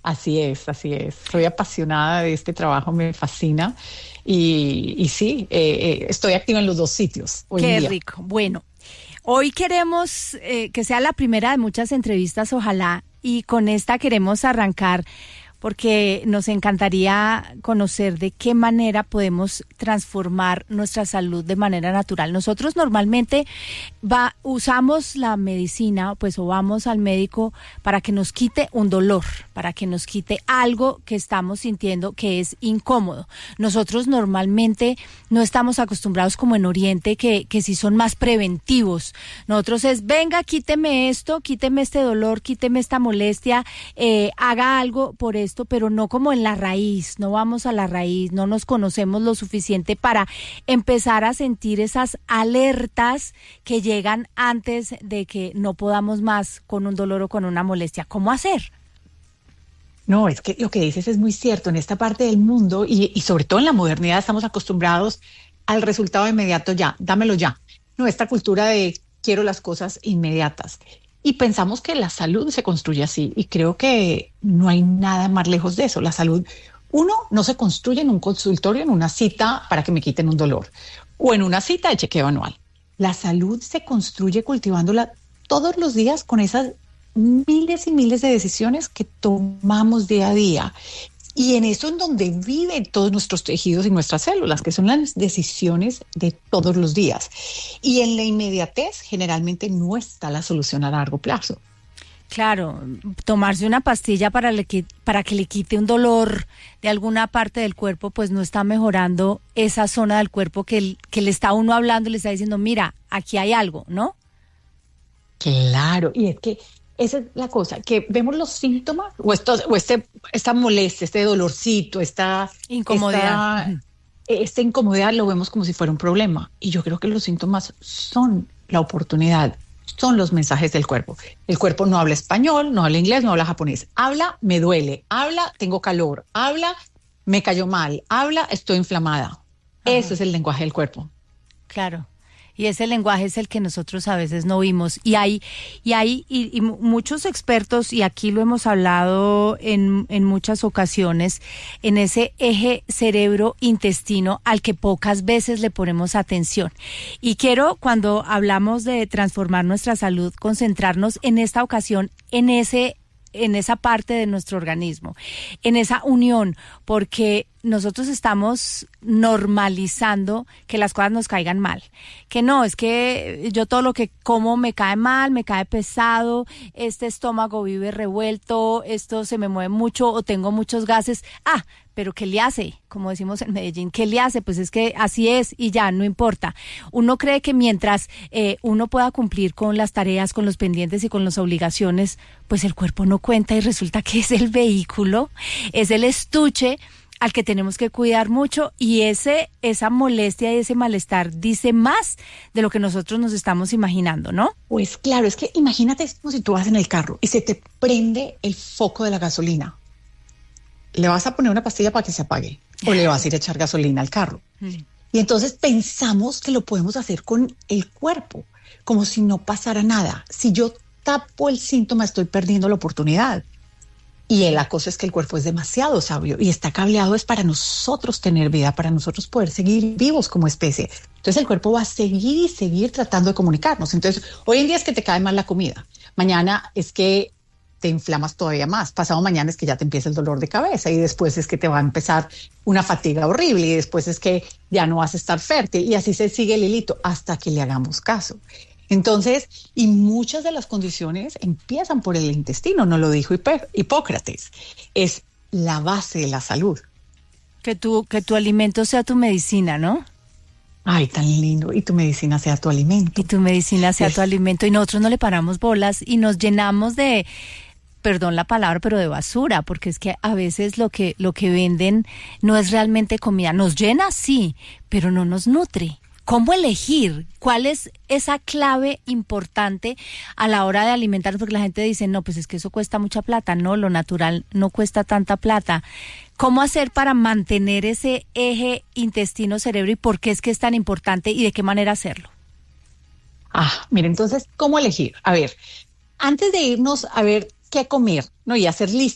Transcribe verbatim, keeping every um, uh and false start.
Así es, así es. Soy apasionada de este trabajo, me fascina y, y sí, eh, eh, estoy activa en los dos sitios hoy Qué en día. rico. Bueno, hoy queremos eh, que sea la primera de muchas entrevistas, ojalá, y con esta queremos arrancar porque nos encantaría conocer de qué manera podemos transformar nuestra salud de manera natural. Nosotros normalmente va, usamos la medicina, pues o vamos al médico para que nos quite un dolor, para que nos quite algo que estamos sintiendo que es incómodo. Nosotros normalmente no estamos acostumbrados como en Oriente, que, que sí son más preventivos. Nosotros es, venga, quíteme esto, quíteme este dolor, quíteme esta molestia, eh, haga algo por esto, pero no como en la raíz, no vamos a la raíz, no nos conocemos lo suficiente para empezar a sentir esas alertas que llegan antes de que no podamos más con un dolor o con una molestia. ¿Cómo hacer? No, es que lo que dices es muy cierto. En esta parte del mundo y, y sobre todo en la modernidad estamos acostumbrados al resultado inmediato ya, dámelo ya. No, esta cultura de quiero las cosas inmediatas. Y pensamos que la salud se construye así y creo que no hay nada más lejos de eso. La salud, uno, no se construye en un consultorio, en una cita para que me quiten un dolor o en una cita de chequeo anual. La salud se construye cultivándola todos los días con esas miles y miles de decisiones que tomamos día a día. Y en eso en donde viven todos nuestros tejidos y nuestras células, que son las decisiones de todos los días. Y en la inmediatez generalmente no está la solución a largo plazo. Claro, tomarse una pastilla para, le, para que le quite un dolor de alguna parte del cuerpo, pues no está mejorando esa zona del cuerpo que, que le está uno hablando, le está diciendo, mira, aquí hay algo, ¿no? Claro, y es que esa es la cosa, que vemos los síntomas o, esto, o este, esta molestia, este dolorcito, esta incomodidad. Esta, esta incomodidad lo vemos como si fuera un problema. Y yo creo que los síntomas son la oportunidad, son los mensajes del cuerpo. El cuerpo no habla español, no habla inglés, no habla japonés. Habla, me duele. Habla, tengo calor. Habla, me cayó mal. Habla, estoy inflamada. Ajá. Eso es el lenguaje del cuerpo. Claro. Y ese lenguaje es el que nosotros a veces no oímos. Y hay, y hay, y, y muchos expertos, y aquí lo hemos hablado en, en muchas ocasiones, en ese eje cerebro-intestino al que pocas veces le ponemos atención. Y quiero, cuando hablamos de transformar nuestra salud, concentrarnos en esta ocasión, en ese, en esa parte de nuestro organismo, en esa unión, porque nosotros estamos normalizando que las cosas nos caigan mal, que no, es que yo todo lo que como me cae mal, me cae pesado, este estómago vive revuelto, esto se me mueve mucho o tengo muchos gases, ah, pero ¿qué le hace? Como decimos en Medellín, ¿qué le hace? Pues es que así es y ya, no importa. Uno cree que mientras eh, uno pueda cumplir con las tareas, con los pendientes y con las obligaciones, pues el cuerpo no cuenta y resulta que es el vehículo, es el estuche al que tenemos que cuidar mucho y ese esa molestia y ese malestar dice más de lo que nosotros nos estamos imaginando, ¿no? Pues claro, es que imagínate, es como si tú vas en el carro y se te prende el foco de la gasolina. ¿Le vas a poner una pastilla para que se apague o le vas a ir a echar gasolina al carro? Mm. Y entonces pensamos que lo podemos hacer con el cuerpo, como si no pasara nada. Si yo tapo el síntoma, estoy perdiendo la oportunidad. Y la cosa es que el cuerpo es demasiado sabio y está cableado es para nosotros tener vida, para nosotros poder seguir vivos como especie. Entonces el cuerpo va a seguir y seguir tratando de comunicarnos. Entonces hoy en día es que te cae mal la comida, mañana es que te inflamas todavía más, pasado mañana es que ya te empieza el dolor de cabeza y después es que te va a empezar una fatiga horrible y después es que ya no vas a estar fértil y así se sigue el hilito hasta que le hagamos caso. Entonces, y muchas de las condiciones empiezan por el intestino, nos lo dijo Hipócrates, es la base de la salud. Que tu, que tu alimento sea tu medicina, ¿no? Ay, tan lindo, y tu medicina sea tu alimento. Y tu medicina sea es... tu alimento, y nosotros no le paramos bolas y nos llenamos de, perdón la palabra, pero de basura, porque es que a veces lo que, lo que venden no es realmente comida, nos llena, sí, pero no nos nutre. ¿Cómo elegir? ¿Cuál es esa clave importante a la hora de alimentarnos? Porque la gente dice, no, pues es que eso cuesta mucha plata. No, lo natural no cuesta tanta plata. ¿Cómo hacer para mantener ese eje intestino-cerebro y por qué es que es tan importante y de qué manera hacerlo? Ah, mire, entonces, ¿cómo elegir? A ver, antes de irnos a ver qué comer, ¿no? Y hacer listas